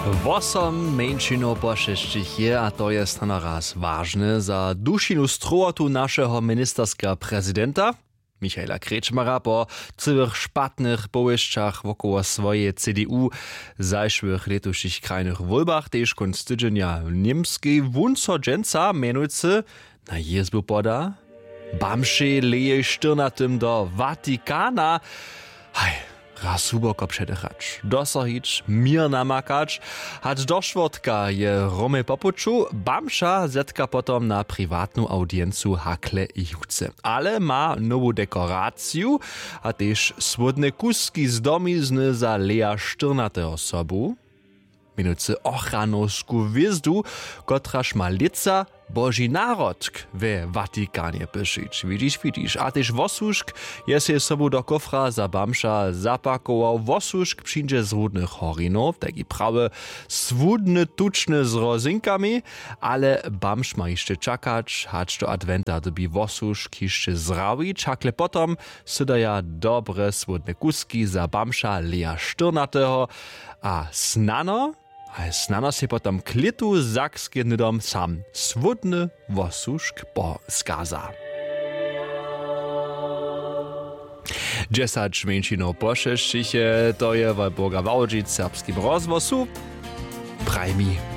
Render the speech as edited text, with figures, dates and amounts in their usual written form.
8 menšinov po 6 je, a to je naraz ważne za dušinu strotu naszego ministerskiego prezydenta, Michaela Kretschmara, po cywych szpatnych połyszczach wokoło swojej CDU zajszłych letuších krajnych wolbach też konc tydzienia niemskiej wunsorgenca menujcy na jezbu poda Bamše leje sztyrnatym do Watikana. Raz huboko předechać, dosahić, mir namakać, hać do czwartka je Romy popuczu, Bamša zetka potom na prywatną audiencu hakle i juce. Ale ma nową dekorację, a też słodne kuski z domizny za Lea Sztyrnatego sobu. Minuce ochranowsku wizdu, kotraż ma lica Boži narodk we Watikanie pyszyć. Widzisz. A też wosuszk jest je sobu do kofra za Bamša zapakował. Wosuszk przyjdzie z rudnych horinów, taki prawy swódny, tuczny z rozinkami, ale Bamš ma jeszcze czekać, hać do adwenta dobi wosuszk jeszcze zrawić, hakle potom sydaja dobre swódne kuski za Bamša Lea Sztyrnatego, a snano se potom klitu zakskie nydom sam swódny wosuszk skaza. 10 menšinov po 6 to je v Boga Wałdžic serbskim rozwosu. Praj mi